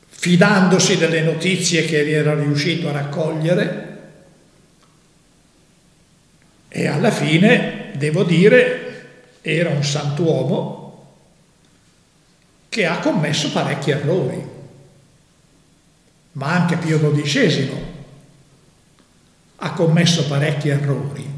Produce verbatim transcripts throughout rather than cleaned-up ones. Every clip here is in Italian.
fidandosi delle notizie che era riuscito a raccogliere, e alla fine, devo dire, era un santuomo che ha commesso parecchi errori, ma anche Pio dodicesimo ha commesso parecchi errori,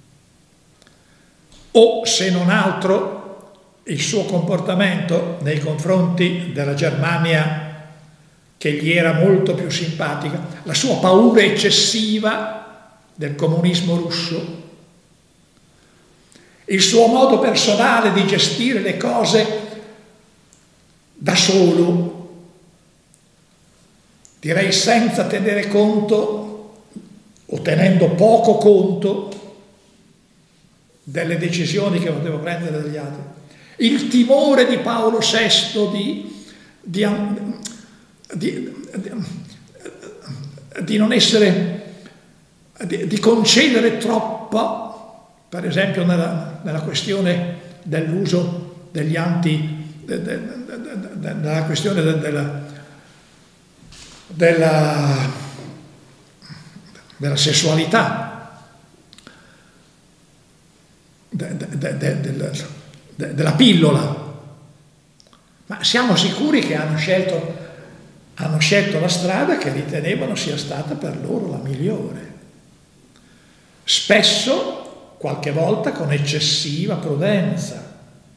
o se non altro il suo comportamento nei confronti della Germania, che gli era molto più simpatica, la sua paura eccessiva del comunismo russo, il suo modo personale di gestire le cose da solo, direi senza tenere conto o tenendo poco conto delle decisioni che poteva prendere dagli altri, il timore di Paolo sesto di, di, di, di, di non essere, di, di concedere troppo, per esempio nella, nella questione dell'uso degli anti, de, de, de, de, de, nella questione de, della, della, della sessualità, de, de, de, de, de, de, della pillola. Ma siamo sicuri che hanno scelto, hanno scelto la strada che ritenevano sia stata per loro la migliore. Spesso, qualche volta con eccessiva prudenza.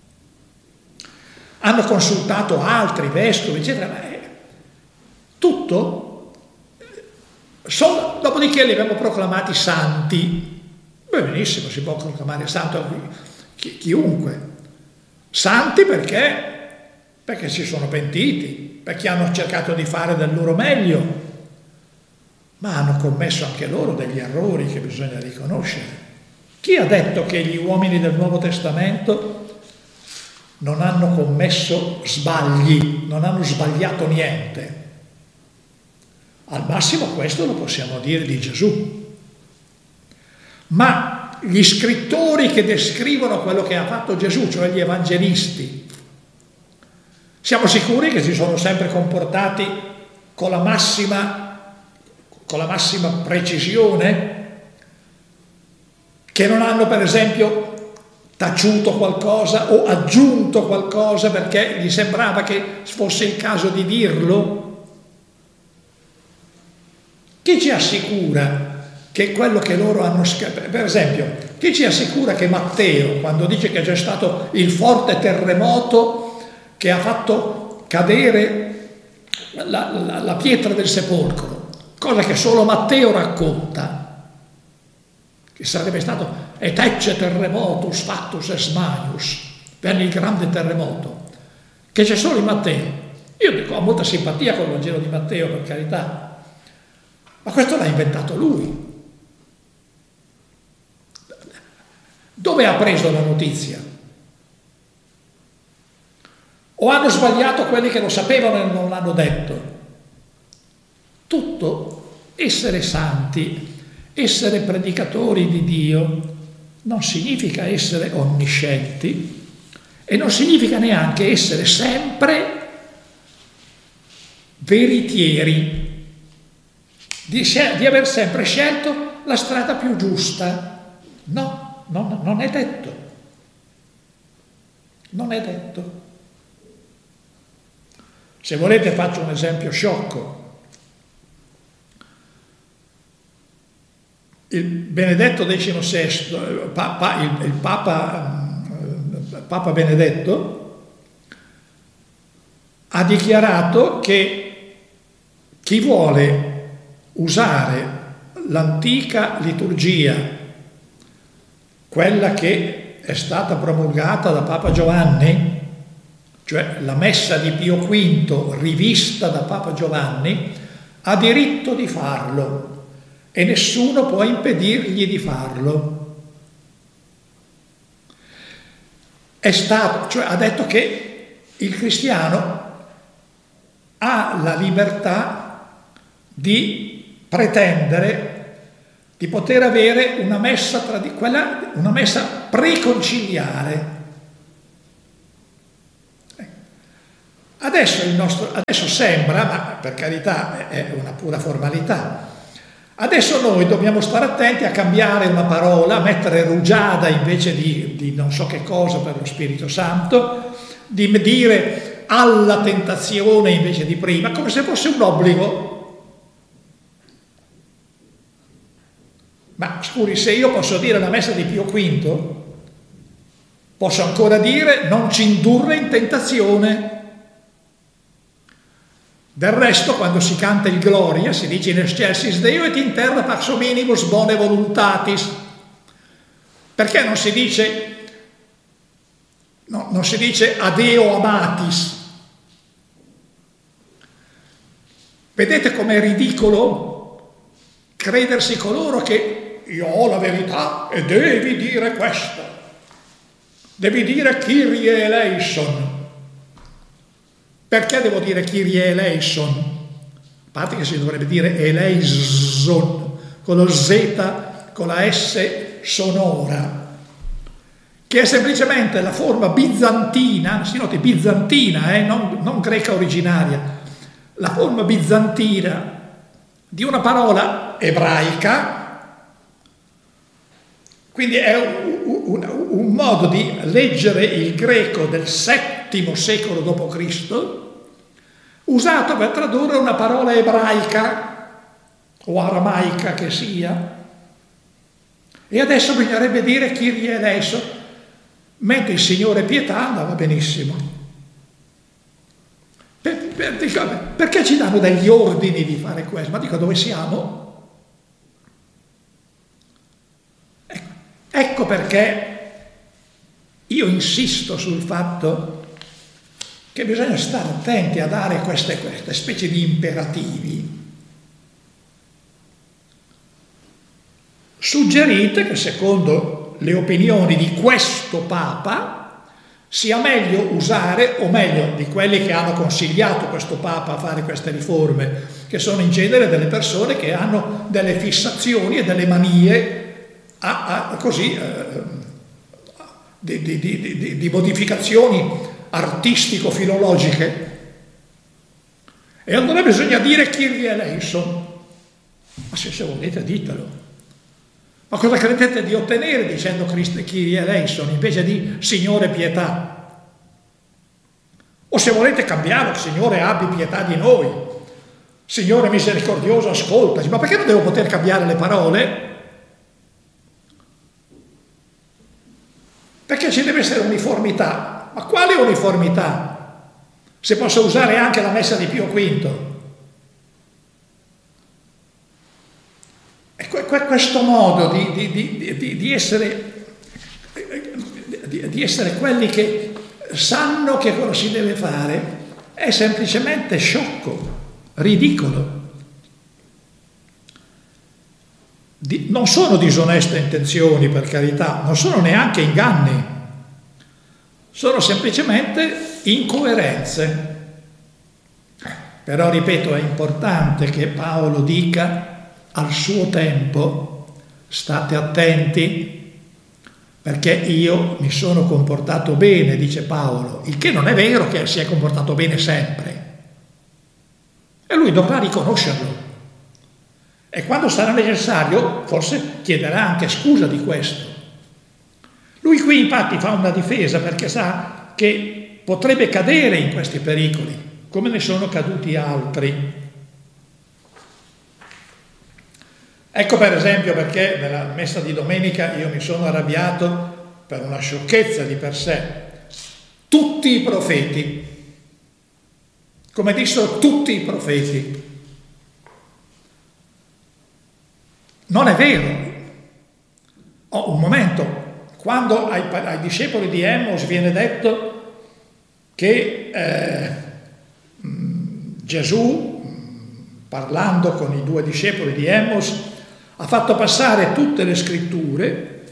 Hanno consultato altri vescovi, eccetera, ma è tutto. Solo, dopodiché li abbiamo proclamati santi. Beh, benissimo, si può proclamare santo chi, chiunque. Santi perché? Perché si sono pentiti, perché hanno cercato di fare del loro meglio, ma hanno commesso anche loro degli errori che bisogna riconoscere. Chi ha detto che gli uomini del Nuovo Testamento non hanno commesso sbagli, non hanno sbagliato niente? Al massimo questo lo possiamo dire di Gesù. Ma gli scrittori che descrivono quello che ha fatto Gesù, cioè gli evangelisti, siamo sicuri che si sono sempre comportati con la massima, con la massima precisione? Che non hanno, per esempio, taciuto qualcosa o aggiunto qualcosa perché gli sembrava che fosse il caso di dirlo? Chi ci assicura che quello che loro hanno scritto, per esempio, chi ci assicura che Matteo, quando dice che c'è stato il forte terremoto che ha fatto cadere la, la, la pietra del sepolcro, cosa che solo Matteo racconta, che sarebbe stato et ecce terremotus factus est maius, venne il grande terremoto, che c'è solo in Matteo. Io dico, ho molta simpatia con il Vangelo di Matteo, per carità, ma questo l'ha inventato lui. Dove ha preso la notizia? O hanno sbagliato quelli che lo sapevano e non l'hanno detto? Tutto, essere santi, essere predicatori di Dio, non significa essere onniscienti e non significa neanche essere sempre veritieri, di, di aver sempre scelto la strada più giusta. No, no, non è detto. Non è detto. Se volete faccio un esempio sciocco. Il Benedetto diciannovesimo, papa, il, il Papa, il Papa Benedetto, ha dichiarato che chi vuole usare l'antica liturgia, quella che è stata promulgata da Papa Giovanni, cioè la messa di Pio quinto rivista da Papa Giovanni, ha diritto di farlo. E nessuno può impedirgli di farlo. È stato, cioè ha detto che il cristiano ha la libertà di pretendere di poter avere una messa, tra di, quella, una messa preconciliare. Adesso, il nostro, adesso sembra, ma per carità è una pura formalità, adesso noi dobbiamo stare attenti a cambiare una parola, a mettere rugiada invece di, di non so che cosa per lo Spirito Santo, di dire alla tentazione invece di prima, come se fosse un obbligo. Ma scusi, se io posso dire la messa di Pio quinto, posso ancora dire non ci indurre in tentazione. Del resto, quando si canta il Gloria, si dice in excelsis Deo et in terra pax hominibus bone voluntatis. Perché non si dice, no, non si dice adeo amatis? Vedete com'è ridicolo credersi coloro che io ho la verità e devi dire questo, devi dire Kyrie eleison. Perché devo dire Kyrie eleison? A parte che si dovrebbe dire eleison, con lo Z, con la S sonora, che è semplicemente la forma bizantina, si noti bizantina, eh, non, non greca originaria, la forma bizantina di una parola ebraica, quindi è un, un, un modo di leggere il greco del settimo secolo dopo Cristo, usato per tradurre una parola ebraica o aramaica che sia. E adesso bisognerebbe dire Kyrie eleison, mentre il Signore pietà andava benissimo. Per, per, dico, perché ci danno degli ordini di fare questo? Ma dico, dove siamo? Ecco, ecco perché io insisto sul fatto che bisogna stare attenti a dare queste, queste specie di imperativi. Suggerite che secondo le opinioni di questo Papa sia meglio usare, o meglio di quelli che hanno consigliato questo Papa a fare queste riforme, che sono in genere delle persone che hanno delle fissazioni e delle manie a, a, così eh, di, di, di, di, di modificazioni artistico-filologiche. E allora bisogna dire Kyrie eleison. Ma se, se volete ditelo. Ma cosa credete di ottenere dicendo Kyrie eleison invece di Signore pietà? O se volete cambiare, Signore abbi pietà di noi, Signore misericordioso ascoltaci. Ma perché non devo poter cambiare le parole? Perché ci deve essere uniformità. Ma quale uniformità? Se posso usare anche la messa di Pio quinto. E questo modo di, di, di, di, di, essere, di, di essere quelli che sanno che cosa si deve fare è semplicemente sciocco, ridicolo. Di, non sono disoneste intenzioni, per carità, non sono neanche inganni. Sono semplicemente incoerenze. Però, ripeto, è importante che Paolo dica al suo tempo, state attenti, perché io mi sono comportato bene, dice Paolo, il che non è vero che si è comportato bene sempre. E lui dovrà riconoscerlo. E quando sarà necessario, forse chiederà anche scusa di questo. Lui qui infatti fa una difesa perché sa che potrebbe cadere in questi pericoli, come ne sono caduti altri. Ecco per esempio perché nella messa di domenica io mi sono arrabbiato per una sciocchezza di per sé. Tutti i profeti, come dissero tutti i profeti. Non è vero. Oh, un momento. Quando ai, ai discepoli di Emmos viene detto che eh, Gesù, parlando con i due discepoli di Emmos, ha fatto passare tutte le scritture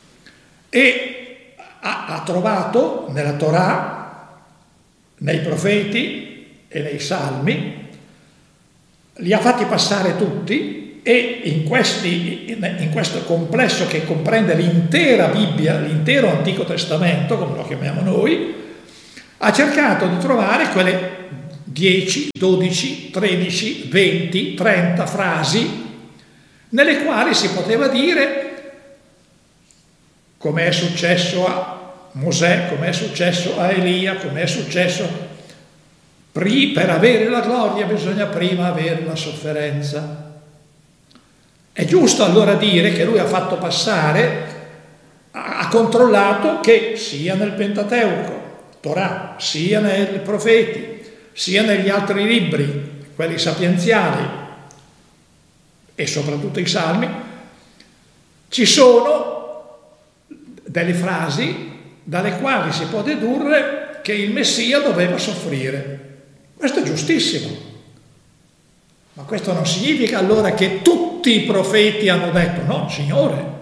e ha, ha trovato nella Torah, nei profeti e nei salmi, li ha fatti passare tutti. E in, questi, in questo complesso che comprende l'intera Bibbia, l'intero Antico Testamento, come lo chiamiamo noi, ha cercato di trovare quelle dieci, dodici, tredici, venti, trenta frasi nelle quali si poteva dire, come è successo a Mosè, come è successo a Elia, come è successo, per avere la gloria bisogna prima avere la sofferenza. È giusto allora dire che lui ha fatto passare, ha controllato che sia nel Pentateuco, Torah, sia nei profeti, sia negli altri libri, quelli sapienziali e soprattutto i salmi, ci sono delle frasi dalle quali si può dedurre che il Messia doveva soffrire. Questo è giustissimo, ma questo non significa allora che tutti i profeti hanno detto no, Signore.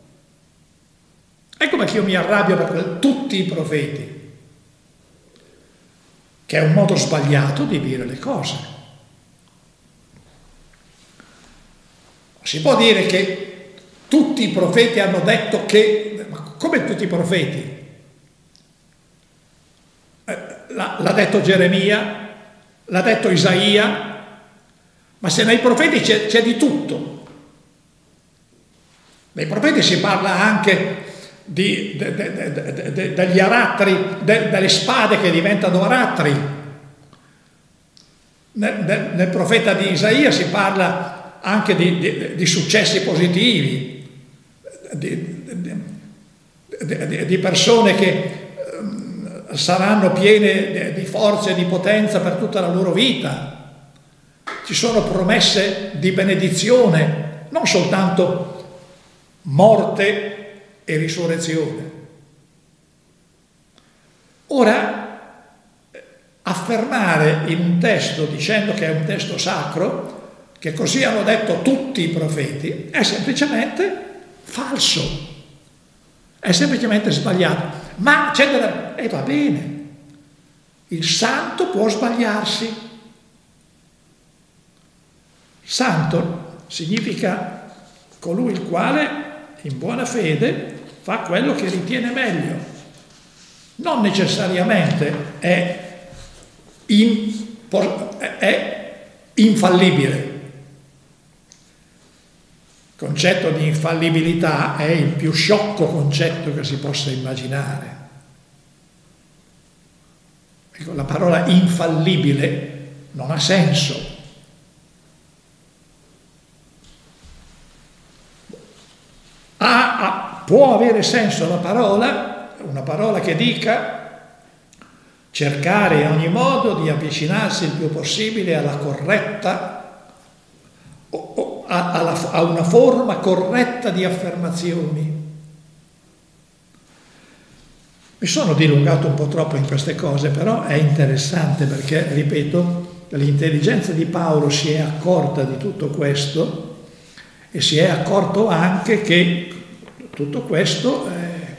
Ecco perché io mi arrabbio per tutti i profeti, che è un modo sbagliato di dire le cose. Si può dire che tutti i profeti hanno detto che, ma come tutti i profeti? L'ha detto Geremia, l'ha detto Isaia, ma se nei profeti c'è, c'è di tutto. Nei profeti si parla anche di, de, de, de, de, degli arattri, de, delle spade che diventano arattri. Nel, nel, nel profeta di Isaia si parla anche di, di, di successi positivi, di, di, di, di persone che saranno piene di forza e di potenza per tutta la loro vita. Ci sono promesse di benedizione, non soltanto morte e risurrezione. Ora, affermare in un testo, dicendo che è un testo sacro, che così hanno detto tutti i profeti, è semplicemente falso, è semplicemente sbagliato. Ma c'è della... e eh, va bene, il santo può sbagliarsi. Santo significa colui il quale in buona fede fa quello che ritiene meglio, non necessariamente è, in, è infallibile. Il concetto di infallibilità è il più sciocco concetto che si possa immaginare. Ecco, la parola infallibile non ha senso. Ha, ha, può avere senso la parola, una parola che dica cercare in ogni modo di avvicinarsi il più possibile alla corretta o, o a, alla, a una forma corretta di affermazioni. Mi sono dilungato un po' troppo in queste cose, però è interessante perché, ripeto, l'intelligenza di Paolo si è accorta di tutto questo e si è accorto anche che tutto questo eh,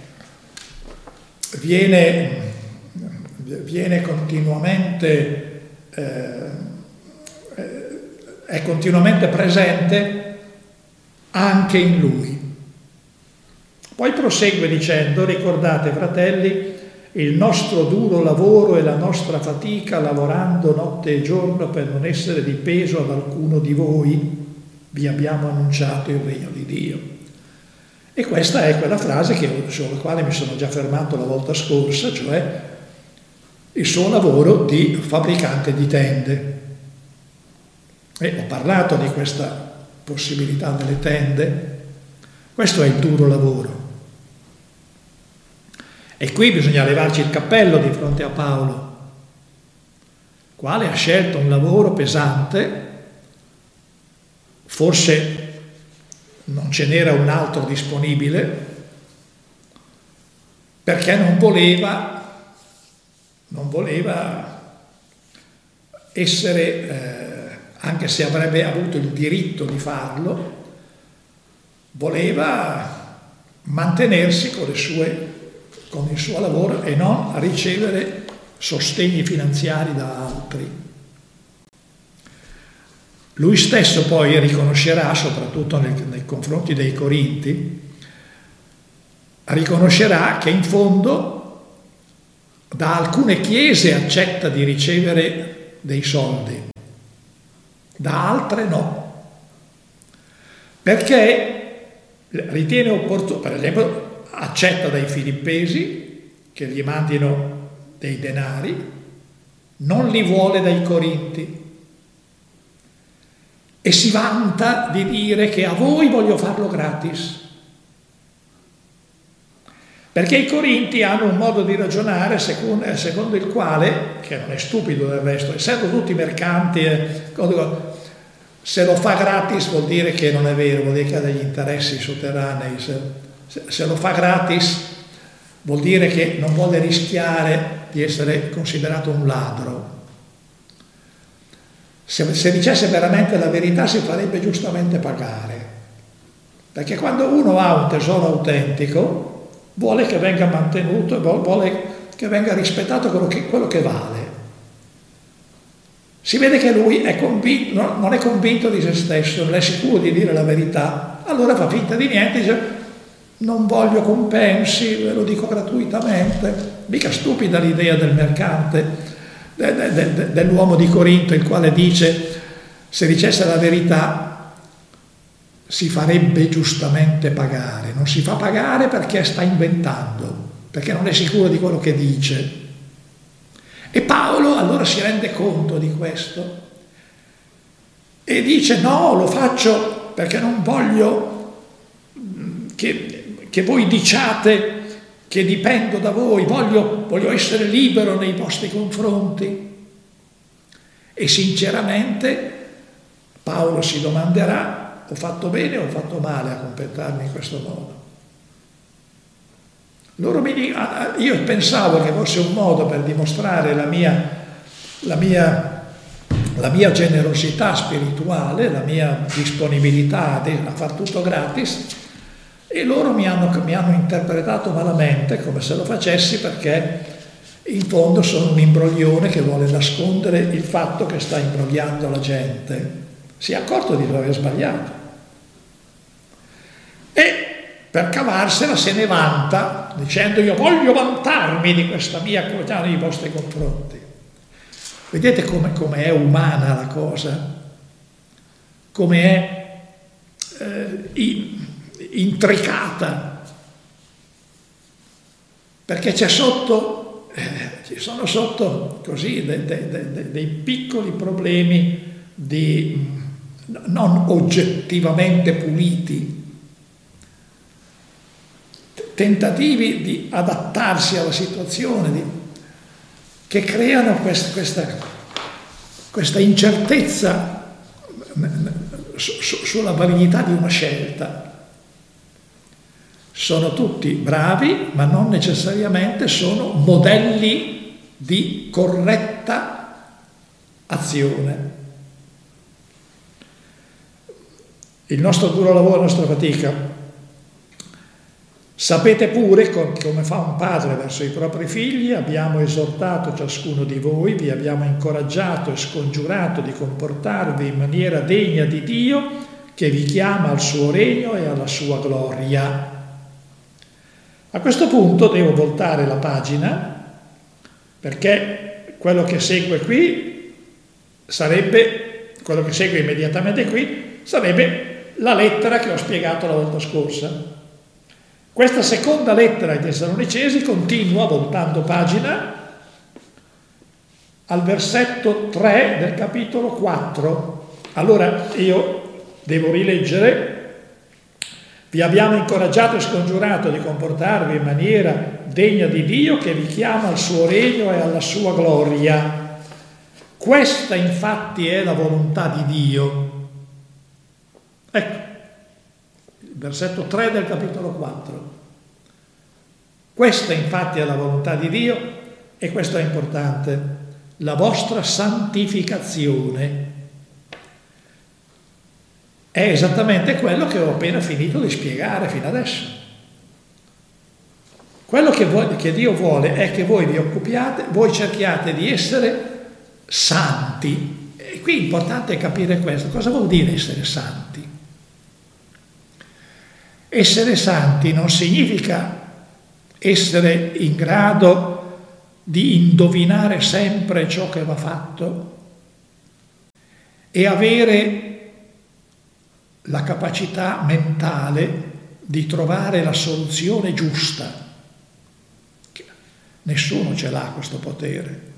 viene, viene continuamente, eh, è continuamente presente anche in lui. Poi prosegue dicendo: ricordate, fratelli, il nostro duro lavoro e la nostra fatica lavorando notte e giorno per non essere di peso ad alcuno di voi, vi abbiamo annunciato il regno di Dio. E questa è quella frase che, sulla quale mi sono già fermato la volta scorsa, cioè il suo lavoro di fabbricante di tende. E ho parlato di questa possibilità delle tende. Questo è il duro lavoro. E qui bisogna levarci il cappello di fronte a Paolo, quale ha scelto un lavoro pesante. Forse non ce n'era un altro disponibile, perché non voleva, non voleva essere, eh, anche se avrebbe avuto il diritto di farlo, voleva mantenersi con le sue, con il suo lavoro e non ricevere sostegni finanziari da altri. Lui stesso poi riconoscerà, soprattutto nei, nei confronti dei Corinti, riconoscerà che in fondo da alcune chiese accetta di ricevere dei soldi, da altre no, perché ritiene opportuno, per esempio accetta dai filippesi che gli mandino dei denari, non li vuole dai corinti e si vanta di dire che a voi voglio farlo gratis. Perché i corinti hanno un modo di ragionare secondo, secondo il quale, che non è stupido del resto, essendo tutti mercanti, se lo fa gratis vuol dire che non è vero, vuol dire che ha degli interessi sotterranei, se, se lo fa gratis vuol dire che non vuole rischiare di essere considerato un ladro. Se, se dicesse veramente la verità si farebbe giustamente pagare, perché quando uno ha un tesoro autentico vuole che venga mantenuto, vuole che venga rispettato quello che, quello che vale. Si vede che lui è convinto, no, non è convinto di se stesso, non è sicuro di dire la verità, allora fa finta di niente, dice non voglio compensi, ve lo dico gratuitamente. Mica stupida l'idea del mercante, de, de, de, dell'uomo di Corinto, il quale dice se dicesse la verità si farebbe giustamente pagare. Non si fa pagare perché sta inventando, perché non è sicuro di quello che dice. E Paolo allora si rende conto di questo e dice no, lo faccio perché non voglio che, che voi diciate che dipendo da voi, voglio, voglio essere libero nei vostri confronti. E sinceramente Paolo si domanderà: ho fatto bene o ho fatto male a comportarmi in questo modo? Loro mi dicono, io pensavo che fosse un modo per dimostrare la mia, la mia, la mia generosità spirituale, la mia disponibilità a far tutto gratis, e loro mi hanno, mi hanno interpretato malamente, come se lo facessi perché in fondo sono un imbroglione che vuole nascondere il fatto che sta imbrogliando la gente. Si è accorto di aver sbagliato. E per cavarsela se ne vanta dicendo io voglio vantarmi di questa mia cordiale nei vostri confronti. Vedete come, come è umana la cosa, come è eh, in, intricata, perché c'è sotto, eh, ci sono sotto così de, de, de, dei piccoli problemi di, non oggettivamente puliti, tentativi di adattarsi alla situazione, di, che creano quest, questa, questa incertezza su, su, sulla validità di una scelta. Sono tutti bravi, ma non necessariamente sono modelli di corretta azione. Il nostro duro lavoro, la nostra fatica. Sapete pure, come fa un padre verso i propri figli, abbiamo esortato ciascuno di voi, vi abbiamo incoraggiato e scongiurato di comportarvi in maniera degna di Dio, che vi chiama al suo regno e alla sua gloria. A questo punto devo voltare la pagina, perché quello che segue qui sarebbe, quello che segue immediatamente qui, sarebbe la lettera che ho spiegato la volta scorsa. Questa seconda lettera ai Tessalonicesi continua, voltando pagina, al versetto tre del capitolo quattro. Allora io devo rileggere: vi abbiamo incoraggiato e scongiurato di comportarvi in maniera degna di Dio, che vi chiama al suo regno e alla sua gloria. Questa infatti è la volontà di Dio. Ecco. Versetto tre del capitolo quattro. Questa infatti è la volontà di Dio, e questo è importante, la vostra santificazione. È esattamente quello che ho appena finito di spiegare fino adesso. Quello che, voi, che Dio vuole è che voi vi occupiate, voi cerchiate di essere santi. E qui è importante capire questo. Cosa vuol dire essere santi? Essere santi non significa essere in grado di indovinare sempre ciò che va fatto, e avere la capacità mentale di trovare la soluzione giusta. Nessuno ce l'ha questo potere.